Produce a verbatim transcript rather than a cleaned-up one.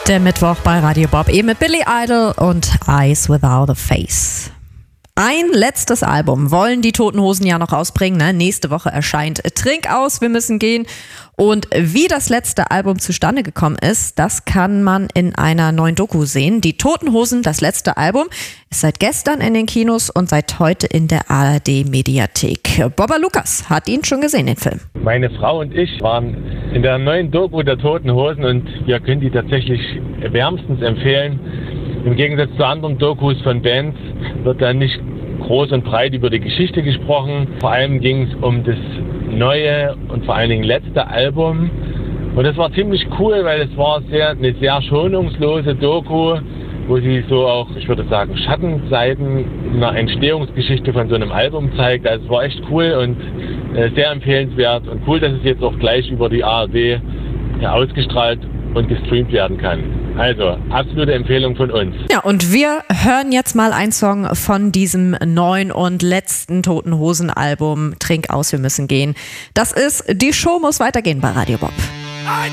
Der Mittwoch bei Radio Bob, eben mit Billy Idol und Eyes Without a Face. Ein letztes Album wollen die Toten Hosen ja noch rausbringen. Ne? Nächste Woche erscheint Trink aus, wir müssen gehen. Und wie das letzte Album zustande gekommen ist, das kann man in einer neuen Doku sehen. Die Toten Hosen, das letzte Album, ist seit gestern in den Kinos und seit heute in der A R D-Mediathek. Bobber Lukas hat ihn schon gesehen, den Film. Meine Frau und ich waren in der neuen Doku der Toten Hosen und wir können die tatsächlich wärmstens empfehlen. Im Gegensatz zu anderen Dokus von Bands wird da nicht groß und breit über die Geschichte gesprochen. Vor allem ging es um das neue und vor allen Dingen letzte Album. Und das war ziemlich cool, weil es war sehr, eine sehr schonungslose Doku, wo sie so auch, ich würde sagen, Schattenseiten einer Entstehungsgeschichte von so einem Album zeigt. Also es war echt cool und äh, sehr empfehlenswert und cool, dass es jetzt auch gleich über die A R D ja, ausgestrahlt und gestreamt werden kann. Also, absolute Empfehlung von uns. Ja, und wir hören jetzt mal einen Song von diesem neuen und letzten Toten Hosen Album Trink aus, wir müssen gehen. Das ist Die Show muss weitergehen bei Radio Bob.